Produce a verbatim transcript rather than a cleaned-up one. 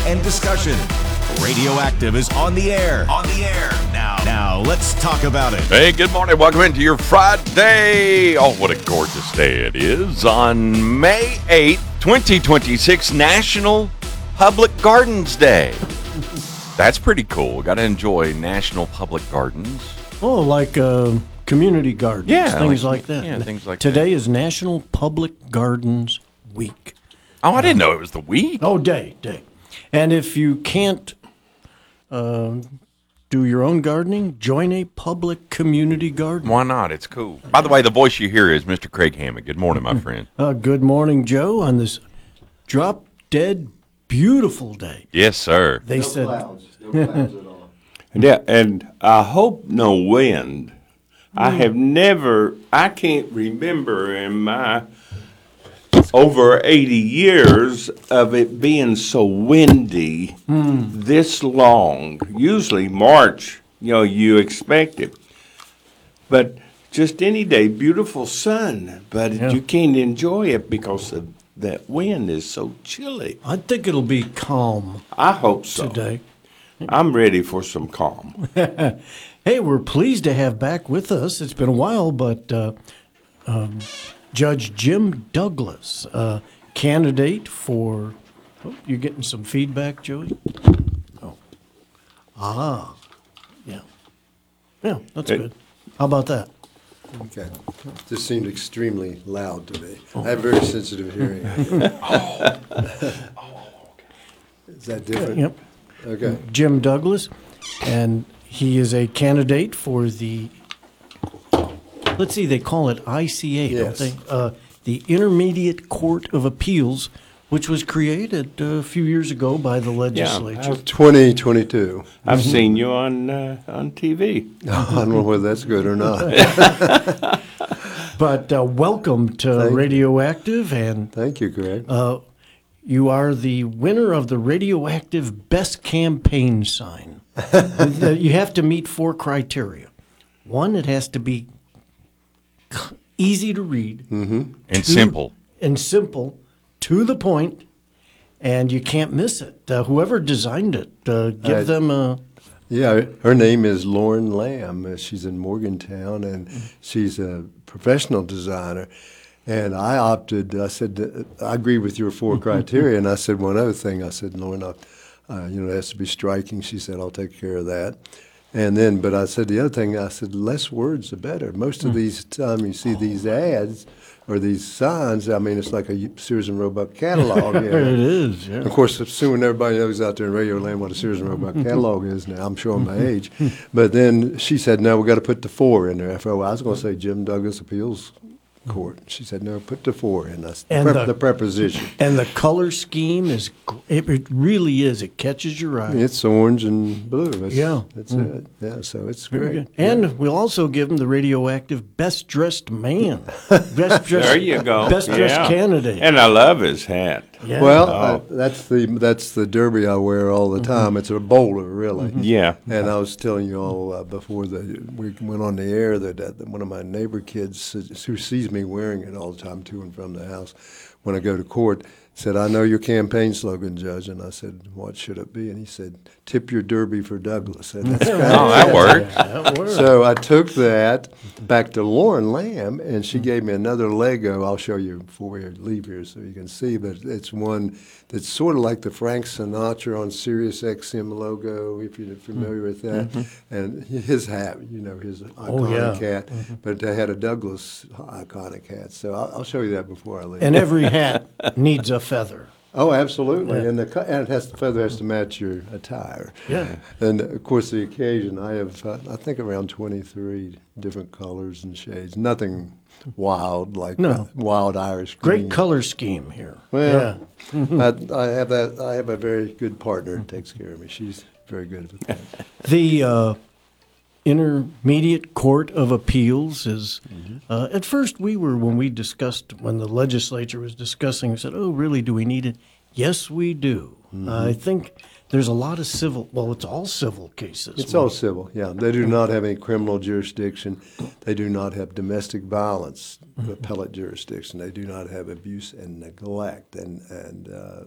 and discussion. Radioactive is on the air. On the air. Now, now let's talk about it. Hey, good morning. Welcome into your Friday. Oh, what a gorgeous day it is. On May eighth, twenty twenty-six, National Public Gardens Day. That's pretty cool. Got to enjoy National Public Gardens. Oh, like uh, community gardens, Yeah, things like- like, that. yeah, things like Today is National Public Gardens Week. Oh, I didn't know it was the week. Oh, day, day. And if you can't uh, do your own gardening, join a public community garden. Why not? It's cool. By the way, the voice you hear is Mister Craig Hammond. Good morning, my friend. Uh, good morning, Joe, on this drop-dead beautiful day. Yes, sir. They said, clouds. No clouds at all. Yeah, and I hope no wind. I have never, I can't remember in my over eighty years of it being so windy this long. Usually March, you know, you expect it. But just any day, beautiful sun, but Yeah. you can't enjoy it because of that wind is so chilly. I think it'll be calm I hope so. today. I'm ready for some calm. Hey, we're pleased to have back with us. It's been a while, but uh, um, Judge Jim Douglas, uh, candidate for. Oh, you're getting some feedback, Joey? Oh. Ah. Yeah. Yeah, that's Hey. good. How about that? Okay. This seemed extremely loud to me. I have very sensitive hearing. Is that different? Yep. Okay. Jim Douglas, and he is a candidate for the. Let's see, they call it I C A, don't Yes. they? Uh, the Intermediate Court of Appeals, which was created uh, a few years ago by the legislature. I've, twenty twenty-two. I've seen you on uh, on T V. I don't know whether that's good or not. But uh, welcome to Thank you. Radioactive, and Thank you, Greg. uh, you are the winner of the Radioactive Best Campaign Sign. Uh, you have to meet four criteria. One, it has to be c- easy to read And simple. and simple, to the point, and you can't miss it. Uh, whoever designed it, uh, give I- them a. Yeah, her name is Lauren Lamb. Uh, She's in Morgantown, and she's a professional designer. And I opted, I said, uh, I agree with your four criteria. And I said one other thing. I said, Lauren, uh, uh, you know, it has to be striking. She said, I'll take care of that. And then, but I said the other thing, I said, less words the better. Most of these time you see these ads or these signs, I mean, it's like a Sears and Roebuck catalog. you know. It is, yeah. Of course, assuming everybody knows out there in radio land what a Sears and Roebuck catalog is now, I'm showing my age. But then she said, no, we got to put the four in there. I thought, well, I was going to say Jim Douglas Appeals Court. She said, no, put the four in. That's the, And prep, the- the preposition. And the color scheme is, gr- it, it really is. It catches your eye. It's orange and blue. That's, Yeah. That's it. Yeah, so it's Very great. good. And we'll also give him the Radioactive Best Dressed Man. Best dressed, There you go. Best dressed Yeah. candidate. And I love his hat. Yeah. Well, Oh. uh, that's the that's the derby I wear all the time. It's a bowler, really. Yeah. And I was telling you all uh, before the, we went on the air that, uh, that one of my neighbor kids uh, who sees me wearing it all the time to and from the house when I go to court said, I know your campaign slogan, Judge. And I said, what should it be? And he said, tip your derby for Douglas. And that's kind Oh, that worked. That works. So I took that back to Lauren Lamb, and she gave me another Lego. I'll show you before we leave here so you can see, but it's one that's sort of like the Frank Sinatra on Sirius X M logo, if you're familiar with that. And his hat, you know, his iconic yeah. hat, but they had a Douglas iconic hat. So I'll, I'll show you that before I leave. And every hat needs a feather. Oh, absolutely, Yeah. and the co- and it has the feather has to match your attire. Yeah. And of course, the occasion I have uh, I think around twenty-three different colors and shades. Nothing wild like No. uh, wild Irish Great green. color scheme here. Well, yeah. I, I have that. I have a very good partner who takes care of me. She's very good at that. The uh, Intermediate Court of Appeals is, uh, at first we were, when we discussed, when the legislature was discussing, we said, oh, really, do we need it? Yes, we do. Uh, I think there's a lot of civil, well, it's all civil cases. It's all civil, yeah. They do not have any criminal jurisdiction. They do not have domestic violence appellate jurisdiction. They do not have abuse and neglect. And, and uh,